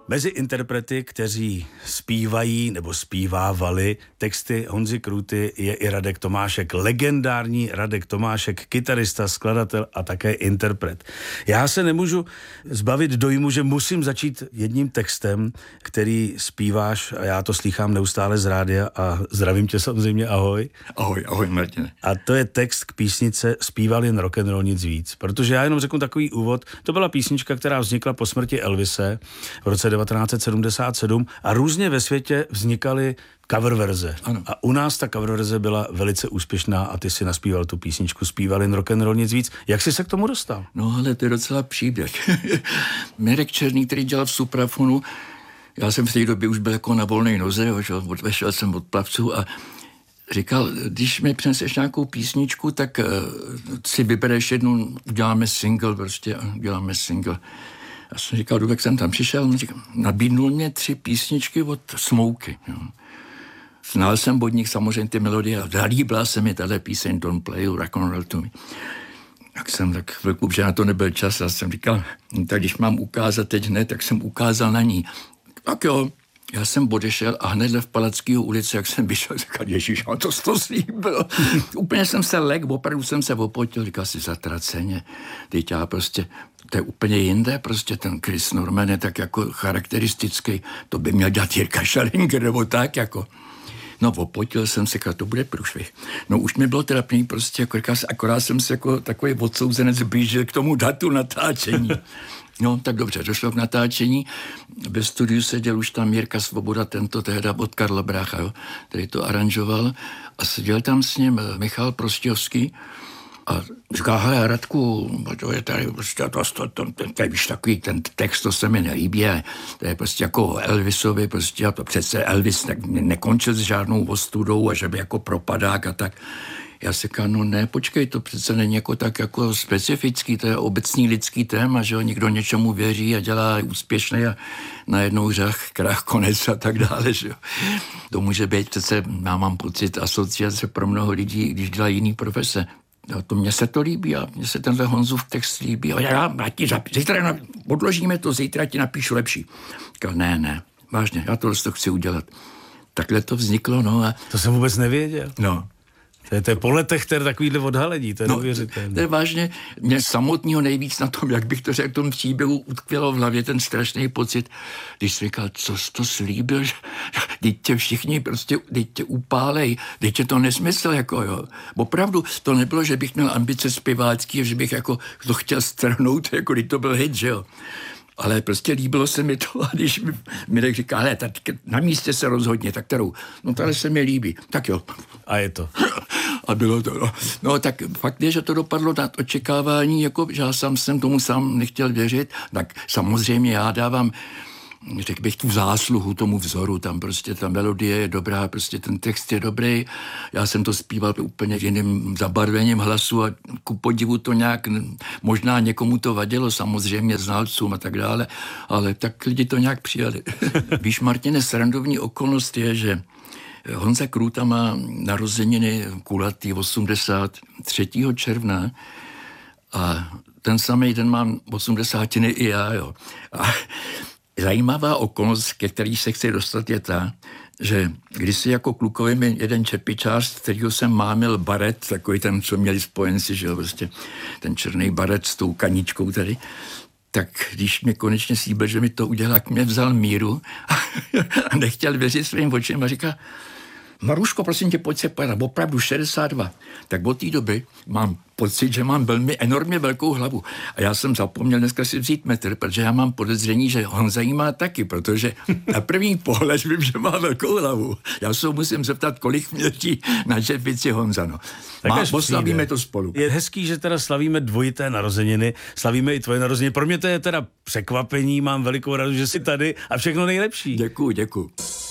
Mezi interprety, kteří zpívají nebo zpívávali texty Honzy Krůty, je i Radek Tomášek, legendární Radek Tomášek, kytarista, skladatel a také interpret. Já se nemůžu zbavit dojmu, že musím začít jedním textem, který zpíváš a já to slýchám neustále z rádia a zdravím tě samozřejmě, ahoj. Ahoj Martine. A to je text k písnice Zpíval jen rock'n'roll, nic víc. Protože já jenom řeknu takový úvod, to byla písnička, která vznikla po smrti Elvise v roce 1977 a různě ve světě vznikaly cover verze. Ano. A u nás ta cover verze byla velice úspěšná a ty si naspíval tu písničku Zpíval jen rock'n'roll, nic víc. Jak jsi se k tomu dostal? No ale to je docela příběh. Mirek Černý, který dělal v Suprafonu, já jsem v té době už byl jako na volné noze, odvešel jsem od plavců a říkal, když mi přineseš nějakou písničku, tak si vybereš jednu, uděláme single prostě a uděláme single. Já jsem říkal, jak jsem tam přišel, nabídnul mě 3 písničky od Smouky. Jo. Znal jsem od nich samozřejmě ty melodie a líbila se mi tato píseň Don't Play Rock'n'Roll to Me. Tak jsem tak chvilku, že na to nebyl čas a jsem říkal, tak když mám ukázat teď hned, tak jsem ukázal na ní. Tak jo, já jsem odešel a hned v Palackého ulici, jak jsem vyšel, říkal, ježiš, to slíbil. Úplně jsem se lek, opravdu jsem se opotil, říkal si zatraceně. Teď já prostě, to je úplně jinde, prostě ten Chris Norman je tak jako charakteristický, to by měl dělat Jirka Schallinger nebo tak jako. No, opotil jsem se, to bude průšvih. No, už mi bylo trapný, prostě, jako, akorát jsem se jako takový odsouzenec blížil k tomu datu natáčení. No, tak dobře, došlo k natáčení. Ve studiu seděl už tam Jirka Svoboda, tento tehda od Karla Brácha, jo, který to aranžoval. A seděl tam s ním Michal Prostějovský a říká, hele, Radku, to je tady prostě, víš, takový ten text, to se mi nelíbí, to je prostě jako Elvisovi, prostě, a to přece Elvis nekončil s žádnou ostudou a že by jako propadák a tak. Já si říkám, no ne, počkej, to přece není jako tak jako specifický, to je obecný lidský téma, že jo, někdo něčemu věří a dělá úspěšný a najednou krach, konec a tak dále, že jo. To může být přece, já mám pocit, asociace pro mnoho lidí, když dělají jiný profese. No, to mně se to líbí a mně se tenhle Honzův text líbí. A já zítra odložíme to, zítra ti napíšu lepší. Říkal, ne, vážně, já to chci udělat. Takhle to vzniklo, no a... To jsem vůbec nevěděl. No. To je po letech takovýhle odhalení, to je neuvěřitelné. To je vážně, mě samotného nejvíc na tom, jak bych to řekl, tom příběhu utkvělo v hlavě ten strašný pocit, když jsi říkal, co jsi to slíbil, teď tě všichni prostě, teď tě upálej, teď tě to nesmysl, jako jo. Opravdu, to nebylo, že bych měl ambice zpěvácký, že bych jako to chtěl strhnout, jako když to byl hit, že jo. Ale prostě líbilo se mi to a když mi říká, hele, na místě se rozhodně, tak kterou? No tady se mi líbí, tak jo. A je to. A bylo to, no. No tak fakt je, že to dopadlo na očekávání, jako že já jsem tomu sám nechtěl věřit, tak samozřejmě já dávám, řekl bych, tu zásluhu tomu vzoru, tam prostě ta melodie je dobrá, prostě ten text je dobrý, já jsem to zpíval úplně jiným zabarvením hlasu a ku podivu to nějak, možná někomu to vadilo, samozřejmě znalcům a tak dále, ale tak lidi to nějak přijali. Víš, Martine, srandovní okolnost je, že Honza Krůta má narozeniny kulatý 83. června a ten samý den mám 80. i já, jo. A zajímavá okolnost, ke který se chci dostat, je ta, že když si jako klukovi mi jeden čepičář, kterýho jsem mámil baret, takový ten, co měli spojenci, že jo, prostě ten černý baret s tou kaničkou tady, tak když mě konečně slíbil, že mi to udělá, tak mě vzal míru a nechtěl věřit svým očím a říká, Maruško, prosím tě, pojď se pojedat, opravdu 62. Tak od té doby mám pocit, že mám enormně velkou hlavu. A já jsem zapomněl dneska si vzít metr, protože já mám podezření, že Honza jí má taky, protože na první pohled vím, že má velkou hlavu. Já se musím zeptat, kolik měří na čepici Honza, no. Oslavíme to spolu. Je hezký, že teda slavíme dvojité narozeniny, slavíme i tvoje narozeniny. Pro mě to je teda překvapení, mám velikou radost, že jsi tady a všechno nejlepší. Děkuju.